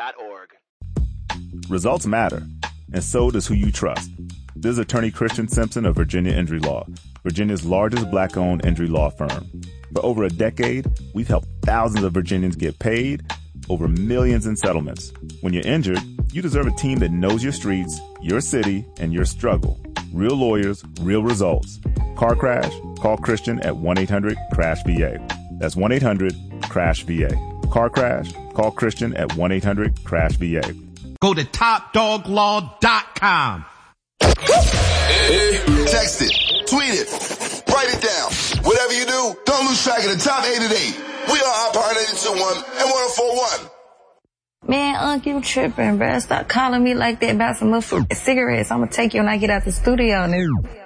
VirginiaInjuryLaw.org. Results matter, and so does who you trust. This is attorney Christian Simpson of Virginia Injury Law, Virginia's largest black-owned injury law firm. For over a decade, we've helped thousands of Virginians get paid, over millions in settlements. When you're injured, you deserve a team that knows your streets, your city, and your struggle. Real lawyers, real results. Car crash? Call Christian at 1-800-CRASH-VA. That's 1-800-CRASH-VA. Car crash? Call Christian at 1-800-CRASH-VA. Go to TopDogLaw.com. Text it, tweet it, write it down. Whatever you do, don't lose track of the top 8 at 8. We are Power 92.1 and 104.1. Man, you tripping, bruh. Stop calling me like that about some motherfucking cigarettes. I'm gonna take you when I get out the studio, nigga.